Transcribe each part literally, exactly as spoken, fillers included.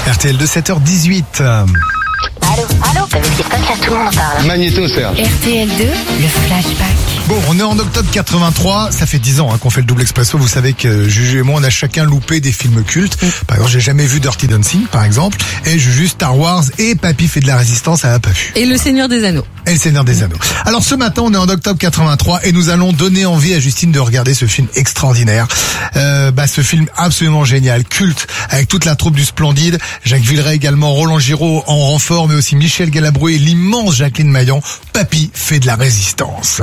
R T L de sept heures dix-huit. Allô, allô, ça veut dire que là, tout le monde en parle. Magnéto, Serge. R T L deux, le flashback. Bon, on est en octobre quatre-vingt-trois, ça fait dix ans hein, qu'on fait le double expresso. Vous savez que Juju et moi, on a chacun loupé des films cultes. Par exemple, j'ai jamais vu Dirty Dancing, par exemple. Et Juju, Star Wars et Papy fait de la résistance, elle a pas vu. Et le Seigneur des Anneaux. Et le Seigneur des Anneaux. Alors ce matin, on est en octobre quatre-vingt-trois et nous allons donner envie à Justine de regarder ce film extraordinaire. Euh, bah, ce film absolument génial, culte, avec toute la troupe du Splendide. Jacques Villeray également, Roland Giraud en renfort, mais aussi Michel Galabru et l'immense Jacqueline Maillan. Papy fait de la résistance.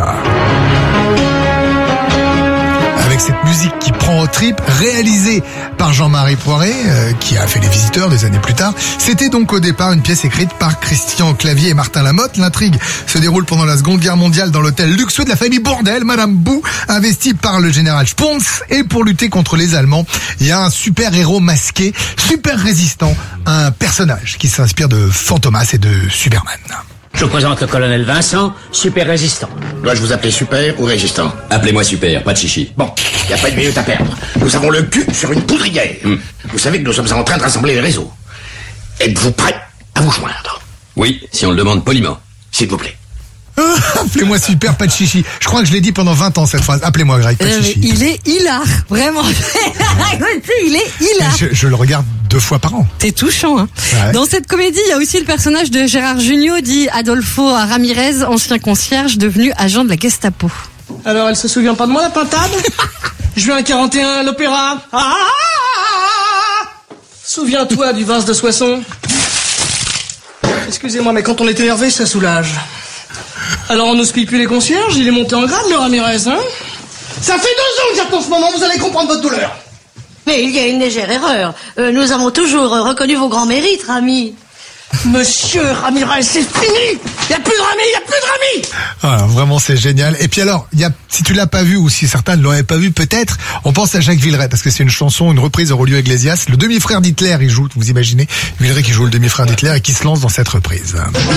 Avec cette musique qui prend aux tripes, réalisée par Jean-Marie Poiret, euh, qui a fait Les Visiteurs des années plus tard. C'était donc au départ une pièce écrite par Christian Clavier et Martin Lamotte. L'intrigue se déroule pendant la Seconde Guerre mondiale dans l'hôtel luxueux de la famille Bourdelle, Madame Bou, investi par le général Spons. Et pour lutter contre les Allemands, il y a un super héros masqué, super résistant, un personnage qui s'inspire de Fantomas et de Superman. Je vous présente le colonel Vincent, super résistant. Dois-je vous appeler super ou résistant? Appelez-moi super, pas de chichi. Bon, il n'y a pas de minute à perdre. Nous avons le cul sur une poudrière. Hmm. Vous savez que nous sommes en train de rassembler les réseaux. Êtes-vous prêt à vous joindre? Oui, si on le demande poliment. S'il vous plaît. Appelez-moi super, pas de chichi. Je crois que je l'ai dit pendant vingt ans cette phrase. Appelez-moi Greg, pas de Euh, chichi. il est hilar, vraiment. Il est hilar. Je, je le regarde deux fois par an. C'est touchant. Hein. Ouais. Dans cette comédie, il y a aussi le personnage de Gérard Jugnot, dit Adolfo Ramirez, ancien concierge devenu agent de la Gestapo. Alors, elle se souvient pas de moi, la pintade? Juin quarante et un, l'opéra. Ah, souviens-toi du Vince de Soissons. Excusez-moi, mais quand on est énervé, ça soulage. Alors, on n'hospite plus les concierges, il est monté en grade, le Ramirez, hein? Ça fait deux ans que j'attends ce moment, vous allez comprendre votre douleur. Mais il y a une légère erreur. Euh, nous avons toujours euh, reconnu vos grands mérites, Rami. Monsieur Ramirez, c'est fini. Il n'y a plus de Rami, il n'y a plus de Rami. Voilà, vraiment c'est génial. Et puis alors, il y a, si tu l'as pas vu ou si certains ne l'auraient pas vu, peut-être, on pense à Jacques Villeray parce que c'est une chanson, une reprise de Aurelio Iglesias. Le demi-frère d'Hitler, il joue, vous imaginez, Villeray qui joue le demi-frère d'Hitler et qui se lance dans cette reprise.